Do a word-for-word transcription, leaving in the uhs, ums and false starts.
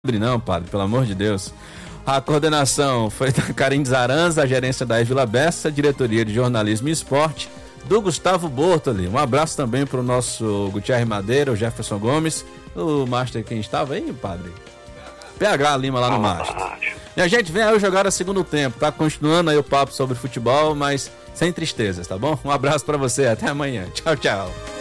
Não, padre, pelo amor de Deus. A coordenação foi da Karen Zaranza, a gerência da Vila Bessa, diretoria de jornalismo e esporte, do Gustavo Bortoli. Um abraço também para o nosso Gutierre Madeira, o Jefferson Gomes, o Master, quem estava aí, padre? P H Lima lá no Master. E a gente vem aí jogar o segundo tempo, tá? Continuando aí o papo sobre futebol, mas sem tristezas, tá bom? Um abraço para você, até amanhã. Tchau, tchau.